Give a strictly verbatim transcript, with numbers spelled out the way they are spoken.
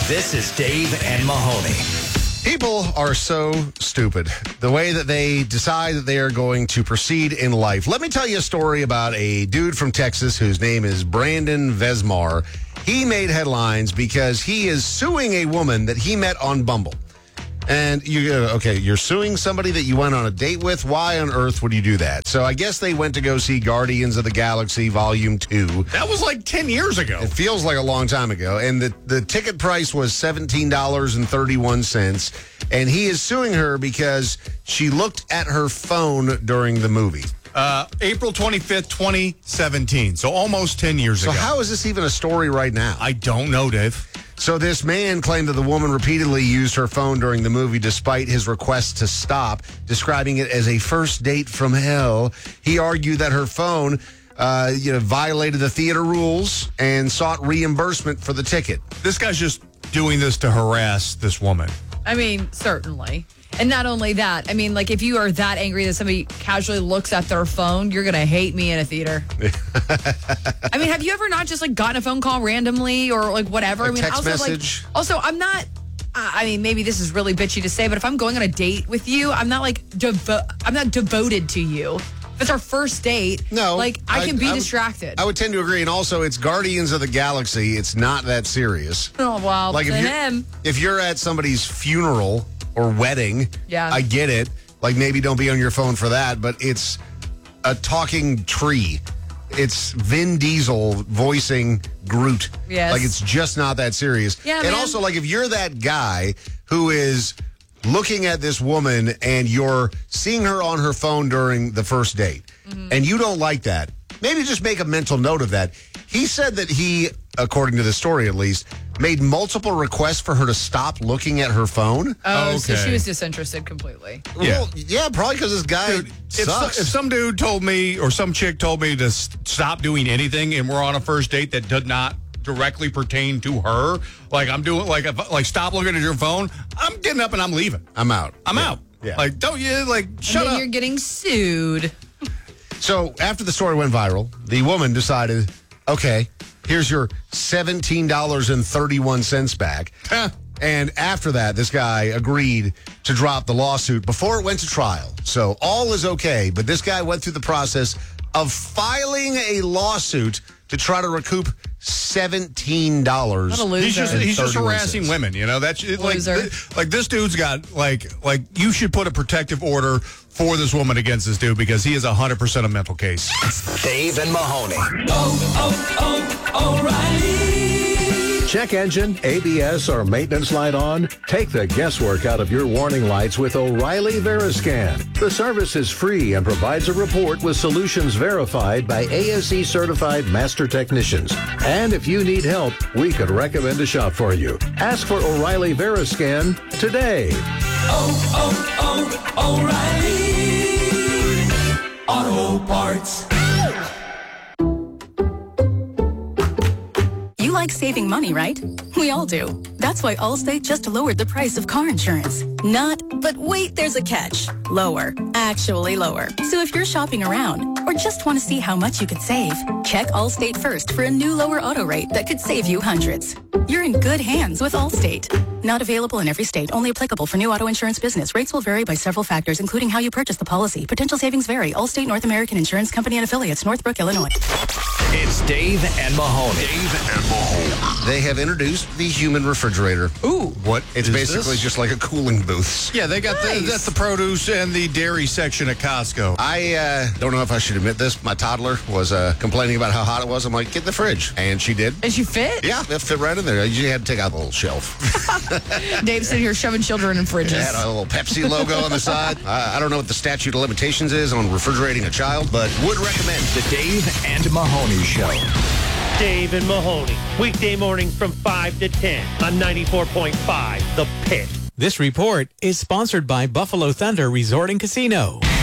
This is Dave and Mahoney. People are so stupid. The way that they decide that they are going to proceed in life. Let me tell you a story about a dude from Texas whose name is Brandon Vesmar. He made headlines because he is suing a woman that he met on Bumble. And you go, okay, you're suing somebody that you went on a date with. Why on earth would you do that? So I guess they went to go see Guardians of the Galaxy Volume two. That was like ten years ago. It feels like a long time ago. And the, the ticket price was seventeen dollars and thirty-one cents. And he is suing her because she looked at her phone during the movie. Uh, April twenty-fifth, twenty seventeen. So almost ten years So ago. how is this even a story right now? I don't know, Dave. So this man claimed that the woman repeatedly used her phone during the movie despite his request to stop, describing it as a first date from hell. He argued that her phone uh, you know, violated the theater rules and sought reimbursement for the ticket. This guy's just doing this to harass this woman. I mean, certainly. And not only that, I mean, like, if you are that angry that somebody casually looks at their phone, you're going to hate me in a theater. I mean, have you ever not just, like, gotten a phone call randomly or, like, whatever? A I mean, text also, message. Like, also, I'm not, I mean, maybe this is really bitchy to say, but if I'm going on a date with you, I'm not, like, devo- I'm not devoted to you. If it's our first date, no, like, I can I, be I would, distracted. I would tend to agree. And also, it's Guardians of the Galaxy. It's not that serious. Oh, well, Like, to if you're, him. if you're at somebody's funeral or wedding, Yeah. I get it. Like, maybe don't be on your phone for that, but it's a talking tree. It's Vin Diesel voicing Groot. Yes. Like, it's just not that serious. Yeah, and man. also, like, if you're that guy who is looking at this woman and you're seeing her on her phone during the first date, Mm-hmm. and you don't like that, maybe just make a mental note of that. He said that he, according to the story at least, made multiple requests for her to stop looking at her phone. Oh, so Okay. she was disinterested completely. Yeah. Well, yeah, probably because this guy Dude, if, so- sucks. if some dude told me or some chick told me to s- stop doing anything and we're on a first date that did not directly pertain to her, like I'm doing, like, if, like stop looking at your phone, I'm getting up and I'm leaving. I'm out. I'm Yeah. out. Yeah. Like, don't you, like, shut and then up. you're getting sued. So after the story went viral, the woman decided, okay, here's your seventeen dollars and thirty-one cents back. And after that, this guy agreed to drop the lawsuit before it went to trial. So all is okay, but this guy went through the process of filing a lawsuit to try to recoup seventeen dollars. What a loser. He's just he's just thirty-one harassing cents. women, you know. That's like Loser. thi- like this dude's got like like you should put a protective order for this woman against this dude because he is a hundred percent a mental case. Dave and Mahoney. Check engine, A B S, or maintenance light on? Take the guesswork out of your warning lights with O'Reilly Veriscan. The service is free and provides a report with solutions verified by A S E certified master technicians. And if you need help, we could recommend a shop for you. Ask for O'Reilly Veriscan today. Auto Parts. You like saving money, right? We all do. That's why Allstate just lowered the price of car insurance. Not, but wait, there's a catch. Lower. Actually lower. So if you're shopping around or just want to see how much you could save, check Allstate first for a new lower auto rate that could save you hundreds. You're in good hands with Allstate. Not available in every state. Only applicable for new auto insurance business. Rates will vary by several factors, including how you purchase the policy. Potential savings vary. Allstate North American Insurance Company and Affiliates, Northbrook, Illinois. It's Dave and Mahoney. Dave and Mahoney. They have introduced the human refrigerator. Ooh, what? It's is basically this? just like a cooling booth. Yeah, they got the that's the produce and the dairy section at Costco. I uh, don't know if I should admit this. My toddler was uh, complaining about how hot it was. I'm like, get in the fridge. And she did. And she fit? Yeah, it fit right in there. You had to take out the little shelf. Dave's sitting here shoving children in It fridges. had a little Pepsi logo on the side. I, I don't know what the statute of limitations is on refrigerating a child, but would recommend. The Dave and Mahoney Show. Dave and Mahoney, weekday mornings from five to ten on ninety-four point five The Pit. This report is sponsored by Buffalo Thunder Resort and Casino.